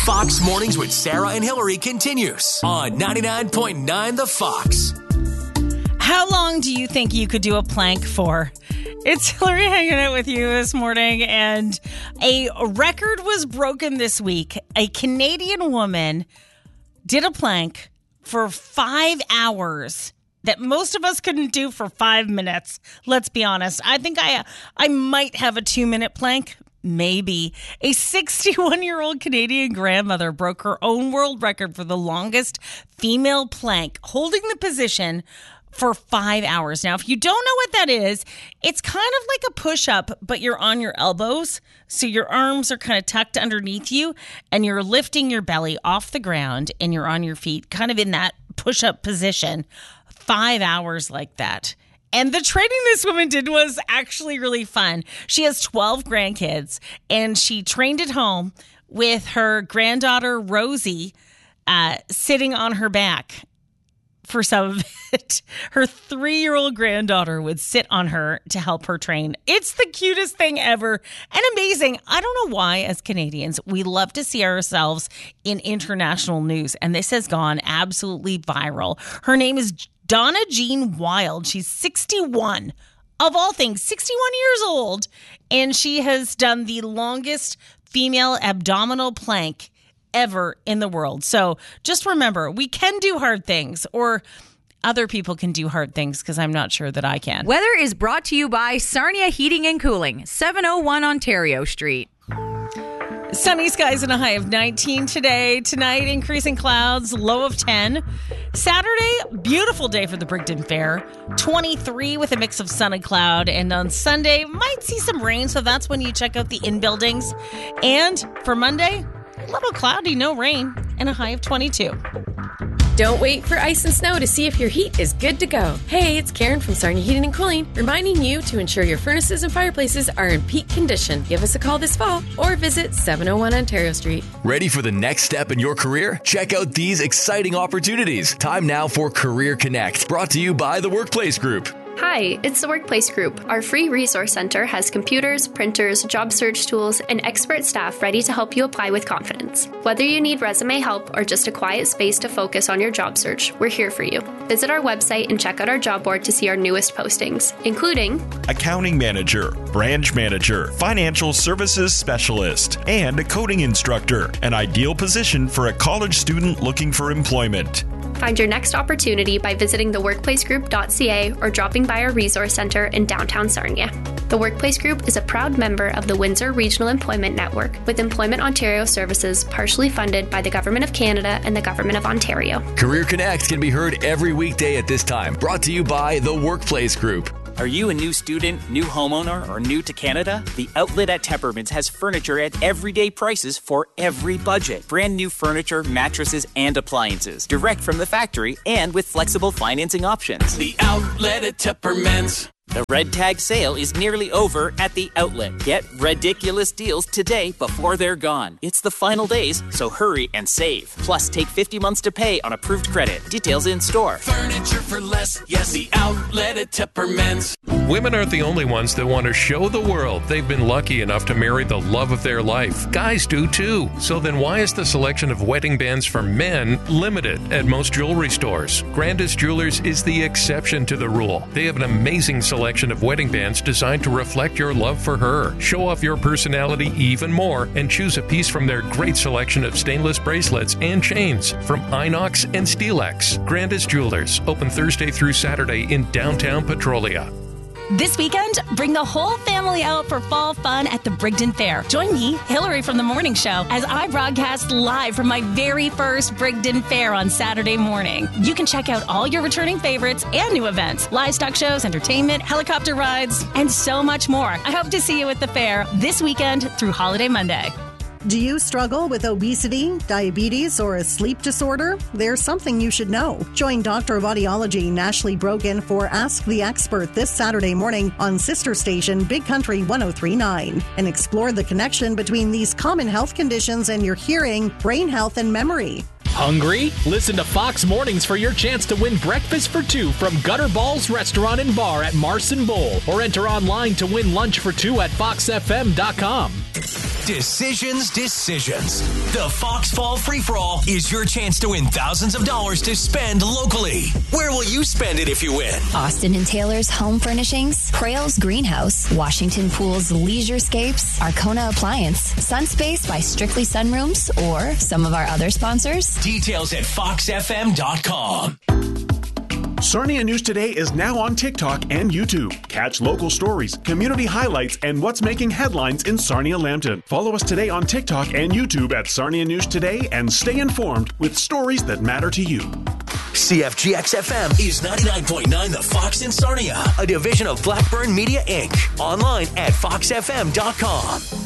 Fox Mornings with Sarah and Hillary continues on 99.9 The Fox. How long do you think you could do a plank for? It's Hillary hanging out with you this morning, and a record was broken this week. A Canadian woman did a plank for 5 hours that most of us couldn't do for 5 minutes. Let's be honest. I think I might have a 2-minute plank. Maybe. A 61-year-old Canadian grandmother broke her own world record for the longest female plank, holding the position for 5 hours. Now, if you don't know what that is, it's kind of like a push-up, but you're on your elbows. So your arms are kind of tucked underneath you, and you're lifting your belly off the ground, and you're on your feet, kind of in that push-up position. 5 hours like that. And the training this woman did was actually really fun. She has 12 grandkids, and she trained at home with her granddaughter, Rosie, sitting on her back for some of it. Her 3-year-old granddaughter would sit on her to help her train. It's the cutest thing ever and amazing. I don't know why, as Canadians, we love to see ourselves in international news, and this has gone absolutely viral. Her name is Donna Jean Wild. She's 61. Of all things, 61 years old. And she has done the longest female abdominal plank ever in the world. So just remember, we can do hard things, or other people can do hard things, because I'm not sure that I can. Weather is brought to you by Sarnia Heating and Cooling, 701 Ontario Street. Sunny skies and a high of 19 today. Tonight, increasing clouds, low of 10. Saturday, beautiful day for the Brigden Fair. 23 with a mix of sun and cloud. And on Sunday, might see some rain, so that's when you check out the in-buildings. And for Monday, a little cloudy, no rain, and a high of 22. Don't wait for ice and snow to see if your heat is good to go. Hey, it's Karen from Sarnia Heating and Cooling, reminding you to ensure your furnaces and fireplaces are in peak condition. Give us a call this fall or visit 701 Ontario Street. Ready for the next step in your career? Check out these exciting opportunities. Time now for Career Connect, brought to you by the Workplace Group. Hi, it's the Workplace Group. Our free resource center has computers, printers, job search tools, and expert staff ready to help you apply with confidence. Whether you need resume help or just a quiet space to focus on your job search, we're here for you. Visit our website and check out our job board to see our newest postings, including accounting manager, branch manager, financial services specialist, and a coding instructor, an ideal position for a college student looking for employment. Find your next opportunity by visiting theworkplacegroup.ca or dropping by our resource center in downtown Sarnia. The Workplace Group is a proud member of the Windsor Regional Employment Network, with Employment Ontario services partially funded by the Government of Canada and the Government of Ontario. Career Connect can be heard every weekday at this time, brought to you by the Workplace Group. Are you a new student, new homeowner, or new to Canada? The Outlet at Temperman's has furniture at everyday prices for every budget. Brand new furniture, mattresses, and appliances. Direct from the factory and with flexible financing options. The Outlet at Temperman's. The Red Tag sale is nearly over at the Outlet. Get ridiculous deals today before they're gone. It's the final days, so hurry and save. Plus, take 50 months to pay on approved credit. Details in store. Furniture for less, yes, the Outlet at Temperman's. Women aren't the only ones that want to show the world they've been lucky enough to marry the love of their life. Guys do too. So then why is the selection of wedding bands for men limited at most jewelry stores? Grandis Jewelers is the exception to the rule. They have an amazing selection of wedding bands designed to reflect your love for her. Show off your personality even more and choose a piece from their great selection of stainless bracelets and chains from Inox and Steelex. Grandis Jewelers, open Thursday through Saturday in downtown Petrolia. This weekend, bring the whole family out for fall fun at the Brigden Fair. Join me, Hillary from The Morning Show, as I broadcast live from my very first Brigden Fair on Saturday morning. You can check out all your returning favorites and new events, livestock shows, entertainment, helicopter rides, and so much more. I hope to see you at the fair this weekend through Holiday Monday. Do you struggle with obesity, diabetes, or a sleep disorder? There's something you should know. Join Dr. of Audiology Nashley Brogan for Ask the Expert this Saturday morning on sister station Big Country 103.9 and explore the connection between these common health conditions and your hearing, brain health, and memory. Hungry? Listen to Fox Mornings for your chance to win breakfast for two from Gutter Balls Restaurant and Bar at Marson Bowl, or enter online to win lunch for two at foxfm.com. Decisions. The Fox Fall Free-For-All is your chance to win thousands of dollars to spend locally. Where will you spend it if you win? Austin and Taylor's Home Furnishings, Crail's Greenhouse, Washington Pool's Leisurescapes, Arcona Appliance, Sunspace by Strictly Sunrooms, or some of our other sponsors. Details at foxfm.com. Sarnia News Today is now on TikTok and YouTube. Catch local stories, community highlights, and what's making headlines in Sarnia-Lambton. Follow us today on TikTok and YouTube at Sarnia News Today and stay informed with stories that matter to you. CFGX-FM is 99.9 The Fox in Sarnia, a division of Blackburn Media, Inc. Online at foxfm.com.